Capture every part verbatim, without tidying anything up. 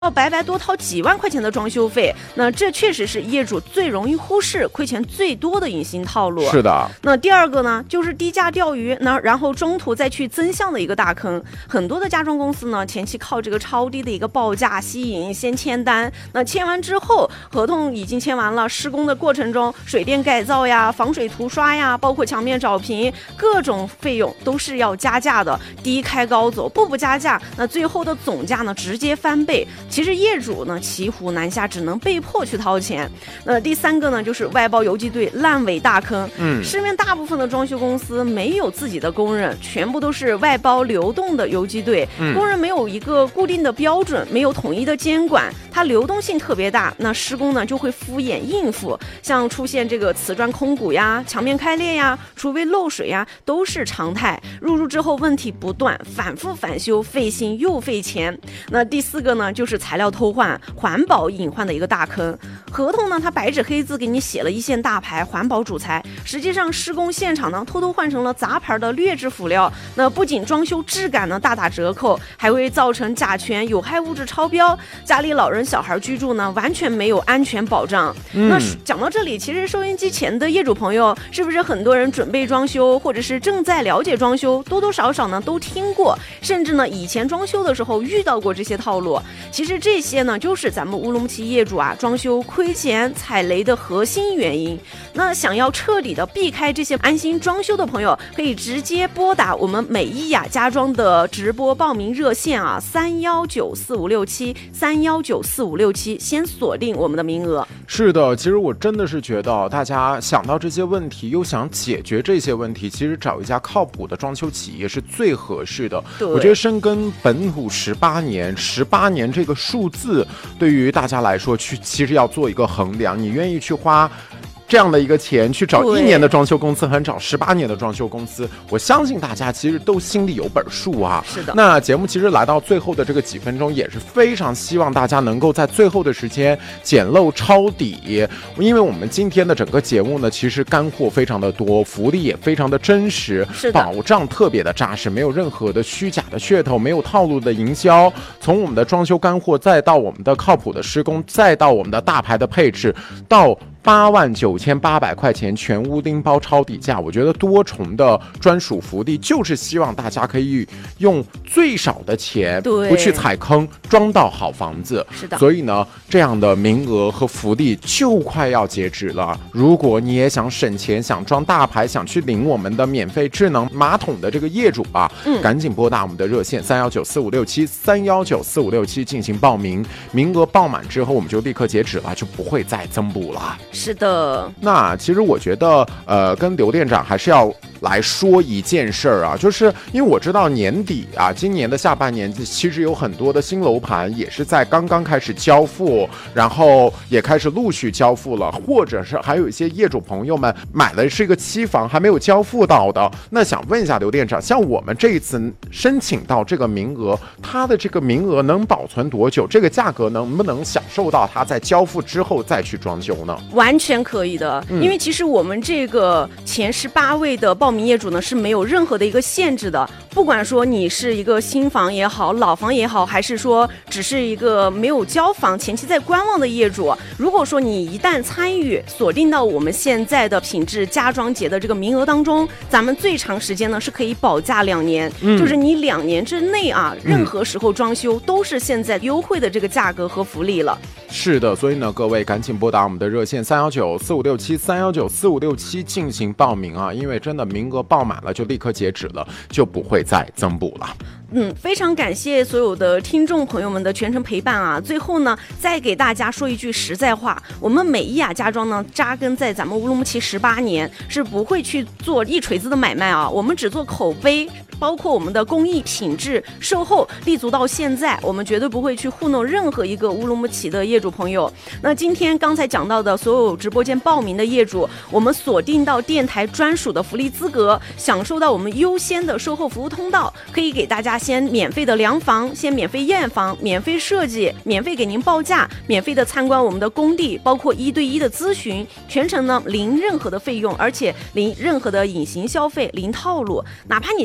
要白白多掏几万块钱的装修费，那这确实是业主最容易忽视、亏钱最多的隐形套路。 是的。 那第二个呢，就是低价钓鱼，那然后中途再去增项的一个大坑。很多的家装公司呢，前期靠这个超低的一个报价吸引，先签单。那签完之后，合同已经签完了，施工的过程中，水电改造呀、防水涂刷呀，包括墙面找平，各种费用都是要加价的，低开高走，步步加价。那最后的总价呢，直接翻倍。其实业主呢骑虎难下，只能被迫去掏钱。那第三个呢，就是外包游击队烂尾大坑。嗯，市面大部分的装修公司没有自己的工人，全部都是外包流动的游击队。嗯，工人没有一个固定的标准，没有统一的监管，它流动性特别大。那施工呢就会敷衍应付，像出现这个瓷砖空鼓呀、墙面开裂呀、厨卫漏水呀，都是常态。入住之后问题不断，反复返修，费心又费钱。那第四个呢，就是材料偷换、环保隐患的一个大坑。合同呢，它白纸黑字给你写了一线大牌环保主材，实际上施工现场呢，偷偷换成了杂牌的劣质辅料。那不仅装修质感呢大打折扣，还会造成甲醛、有害物质超标，家里老人小孩居住呢，完全没有安全保障。嗯、那讲到这里，其实收音机前的业主朋友，是不是很多人准备装修，或者是正在了解装修，多多少少呢都听过，甚至呢以前装修的时候遇到过这些套路。其实这些呢，就是咱们乌鲁木齐业主啊装修亏钱踩雷的核心原因。那想要彻底的避开这些安心装修的朋友，可以直接拨打我们美伊雅家装的直播报名热线啊，三幺九四五六七三幺九四五六七，先锁定我们的名额。 是的，其实我真的是觉得大家想到这些问题，又想解决这些问题，其实找一家靠谱的装修企业是最合适的。我觉得深耕本土十八年，十八年这个数字对于大家来说，去其实要做一个衡量，你愿意去花这样的一个钱去找一年的装修公司，和找十八年的装修公司，我相信大家其实都心里有本数啊。 是的。 那节目其实来到最后的这个几分钟，也是非常希望大家能够在最后的时间捡漏抄底，因为我们今天的整个节目呢，其实干货非常的多，福利也非常的真实， 是的， 保障特别的扎实，没有任何的虚假的噱头，没有套路的营销。从我们的装修干货，再到我们的靠谱的施工，再到我们的大牌的配置，到八万九千八百块钱全屋拎包抄底价，我觉得多重的专属福利，就是希望大家可以用最少的钱，不去踩坑，装到好房子。 是的。 所以呢，这样的名额和福利就快要截止了。如果你也想省钱，想装大牌，想去领我们的免费智能马桶的这个业主啊，嗯、赶紧拨打我们的热线三幺九四五六七三幺九四五六七进行报名。名额报满之后，我们就立刻截止了，就不会再增补了。 是的。 那其实我觉得呃跟刘店长还是要来说一件事儿啊，就是因为我知道年底啊，今年的下半年其实有很多的新楼盘也是在刚刚开始交付，然后也开始陆续交付了，或者是还有一些业主朋友们买的是一个期房还没有交付到的。那想问一下刘店长，像我们这一次申请到这个名额，它的这个名额能保存多久？这个价格能不能享受到它在交付之后再去装修呢？ 完全可以的，因为其实我们这个前十八位的报名业主呢是没有任何的一个限制的，不管说你是一个新房也好，老房也好，还是说只是一个没有交房前期在观望的业主，如果说你一旦参与锁定到我们现在的品质家装节的这个名额当中，咱们最长时间呢是可以保价两年、嗯、就是你两年之内啊，任何时候装修都是现在优惠的这个价格和福利了。 是的，所以呢，各位赶紧拨打我们的热线三幺九四五六七三幺九四五六七进行报名啊！因为真的名额爆满了，就立刻截止了，就不会再增补了。 嗯，非常感谢所有的听众朋友们的全程陪伴啊！最后呢，再给大家说一句实在话，我们美伊雅家装呢，扎根在咱们乌鲁木齐十八年，是不会去做一锤子的买卖啊！我们只做口碑，包括我们的工艺、品质、售后，立足到现在，我们绝对不会去糊弄任何一个乌鲁木齐的业主朋友。那今天刚才讲到的所有直播间报名的业主，我们锁定到电台专属的福利资格，享受到我们优先的售后服务通道，可以给大家先免费的量房，先免费验房，免费设计，免费给您报价，免费的参观我们的工地，包括一对一的咨询，全程呢零任何的费用，而且零任何的隐形消费，零套路。哪怕你现在不装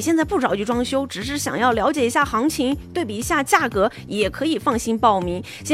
着急装修，只是想要了解一下行情，对比一下价格，也可以放心报名。